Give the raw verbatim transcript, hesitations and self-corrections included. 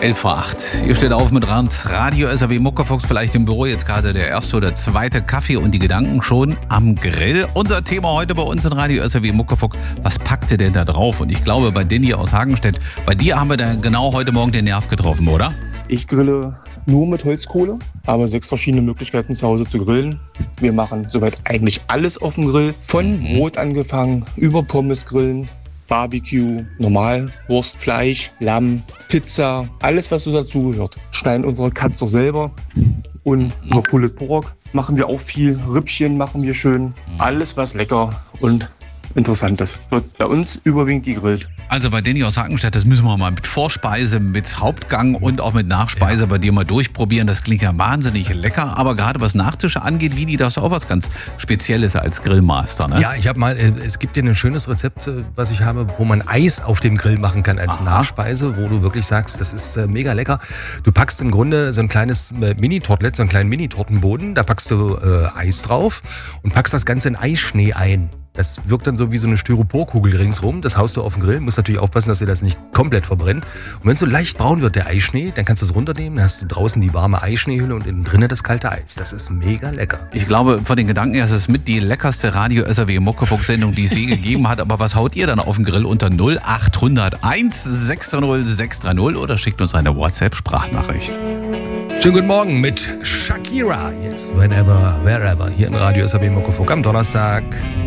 elf vor acht. Ihr steht auf mit Rans Radio S R W Muckefuchs, vielleicht im Büro jetzt gerade der erste oder zweite Kaffee und die Gedanken schon am Grill. Unser Thema heute bei uns in Radio S R W Muckefuchs, was packt ihr denn da drauf? Und ich glaube, bei Danny aus Hagenstedt, bei dir haben wir da genau heute Morgen den Nerv getroffen, oder? Ich grille nur mit Holzkohle, aber sechs verschiedene Möglichkeiten zu Hause zu grillen. Wir machen soweit eigentlich alles auf dem Grill. Von Mhm. Brot angefangen, über Pommes grillen, Barbecue, normal, Wurst, Fleisch, Lamm, Pizza, alles was so dazugehört. Schneiden unsere Cuts doch selber und über Pulled Pork machen wir auch viel. Rippchen machen wir schön. Alles was lecker und interessant ist. Wird bei uns überwiegend gegrillt. Also bei Danny aus Hagenstedt, das müssen wir mal mit Vorspeise, mit Hauptgang und auch mit Nachspeise ja. bei dir mal durchprobieren. Das klingt ja wahnsinnig lecker. Aber gerade was Nachtische angeht, Vini, das ist auch was ganz Spezielles als Grillmaster, ne? Ja, ich habe mal, es gibt ja ein schönes Rezept, was ich habe, wo man Eis auf dem Grill machen kann als Aha. Nachspeise, wo du wirklich sagst, das ist äh, mega lecker. Du packst im Grunde so ein kleines äh, Mini-Tortlet, so einen kleinen Mini-Tortenboden, da packst du äh, Eis drauf und packst das Ganze in Eisschnee ein. Das wirkt dann so wie so eine Styroporkugel ringsrum. Das haust du auf den Grill. Musst natürlich aufpassen, dass dir das nicht komplett verbrennt. Und wenn es so leicht braun wird, der Eischnee, dann kannst du es runternehmen. Dann hast du draußen die warme Eischneehülle und innen drinnen das kalte Eis. Das ist mega lecker. Ich glaube, von den Gedanken her ist es mit die leckerste Radio S R W Muckefuchs-Sendung, die es je gegeben hat. Aber was haut ihr dann auf den Grill unter null acht hundert eins sechs drei null sechs drei null oder schickt uns eine WhatsApp-Sprachnachricht. Schönen guten Morgen mit Shakira. Jetzt, whenever, wherever. Hier in Radio S R W Muckefuchs am Donnerstag.